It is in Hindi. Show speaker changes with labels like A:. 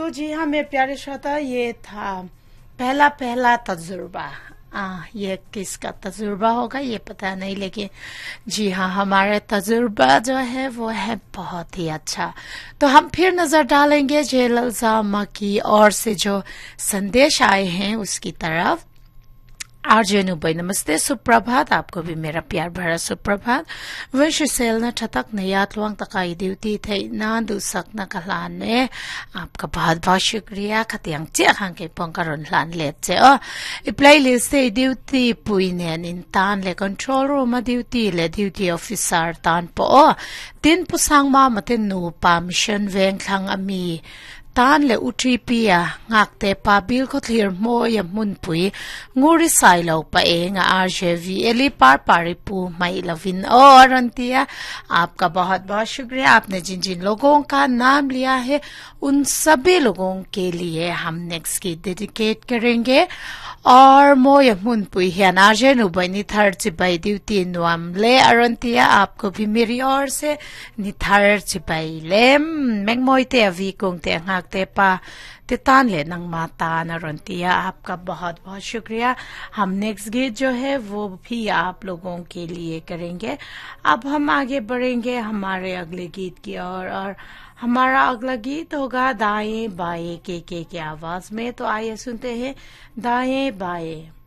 A: तो जी हाँ मेरे प्यारे श्रोता, ये था पहला पहला तजुर्बा। ये किसका तजुर्बा होगा ये पता नहीं, लेकिन जी हाँ हमारा तजुर्बा जो है वो है बहुत ही अच्छा। तो हम फिर नजर डालेंगे जेलसा अम्मा की ओर से जो संदेश आए हैं उसकी तरफ। आरजे नुबई नमस्ते, सुप्रभात। आपको भी मेरा प्यार भरा सुप्रभात। विश सेल न ठतक न याद लुआंग तकाई ड्यूटी थे ना दुसक न कलान ने आपका बहुत बहुत शुक्रिया। खतियांग चे खांग के पंकरन लान ले चे प्ले लिस्ट से ड्यूटी पुइने इंतान ले कंट्रोल रूम ड्यूटी ले ड्यूटी ऑफिसर तान पो तीन पुसांग मा मते नु परमिशन वेंग खांग अमी तान ले उठी पिया ngakte pa bil ko clear mo ya mun pui nguri sai lo pa e nga RJV Eli पार पारिपू माई लविन और अंतिया आपका बहुत बहुत शुक्रिया। आपने जिन जिन लोगों का नाम लिया है उन सभी लोगों के लिए हम नेक्स्ट गीत डेडिकेट करेंगे। और मो या मुन पुई है नाजे नुबनी थर्ड चिबाई ड्यूटी नुआम ले अरंतिया आपको भी मेरी ओर से निथार चिबाई ले मेंग मोइते अभी कुंगते ngakte pa तितान ले नंग माता नरंतिया आपका बहुत बहुत शुक्रिया। हम नेक्स्ट गीत जो है वो भी आप लोगों के लिए करेंगे। अब हम आगे बढ़ेंगे हमारे अगले गीत की ओर और हमारा अगला गीत होगा दाएं बाएं के आवाज में। तो आइए सुनते हैं दाएं बाएं।